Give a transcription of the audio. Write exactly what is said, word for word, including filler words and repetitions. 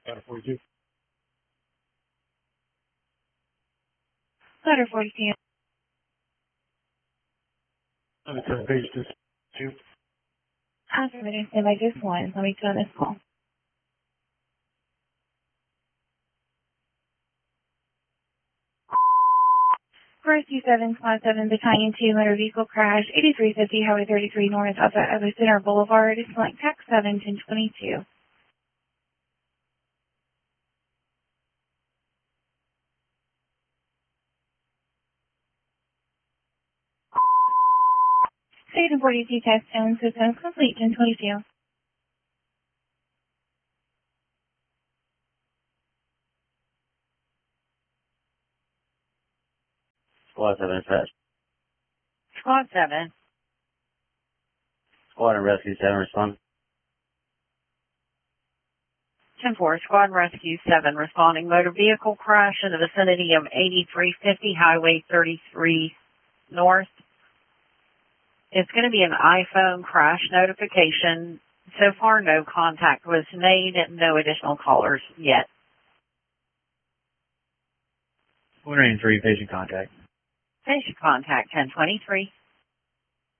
Ladder forty-two. Ladder forty-two. I'm going to page this two. Affirmative, stand by just one. Let me go on this call. Rescue seven, Squad seven, Battalion two, motor vehicle crash, eighty-three fifty, Highway thirty-three North, outside of Center Boulevard, select tax seven, ten twenty-two. State and forty-two test zone system complete, ten twenty-two. Squad seven attached. Squad seven. Squad and Rescue seven respond. ten four, Squad Rescue seven, responding motor vehicle crash in the vicinity of eighty-three fifty Highway thirty-three North. It's going to be an iPhone crash notification. So far, no contact was made, no additional callers yet. one oh three, patient contact. Patient contact, ten twenty-three.